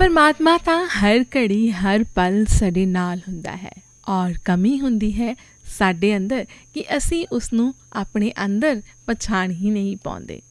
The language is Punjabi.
परमात्मा ਤਾਂ ਹਰ ਘੜੀ ਹਰ ਪਲ ਸਾਡੇ ਨਾਲ ਹੁੰਦਾ ਹੈ ਔਰ ਕਮੀ ਹੁੰਦੀ ਹੈ ਸਾਡੇ ਅੰਦਰ ਕਿ ਅਸੀਂ ਉਸਨੂੰ ਆਪਣੇ ਅੰਦਰ ਪਛਾਣ ਹੀ ਨਹੀਂ ਪਾਉਂਦੇ।